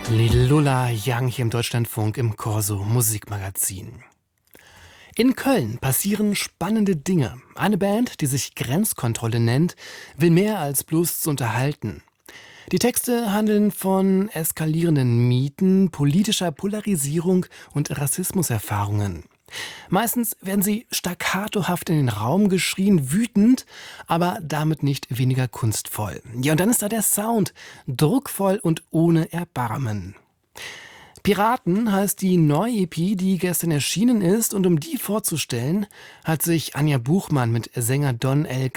Lola Young hier im Deutschlandfunk im Corso Musikmagazin. In Köln passieren spannende Dinge. Eine Band, die sich Grenzkontrolle nennt, will mehr als bloß zu unterhalten. Die Texte handeln von eskalierenden Mieten, politischer Polarisierung und Rassismuserfahrungen. Meistens werden sie staccatohaft in den Raum geschrien, wütend, aber damit nicht weniger kunstvoll. Ja, und dann ist da der Sound, druckvoll und ohne Erbarmen. Piraten heißt die Neu-EP, die gestern erschienen ist, und um die vorzustellen, hat sich Anja Buchmann mit Sänger Don L.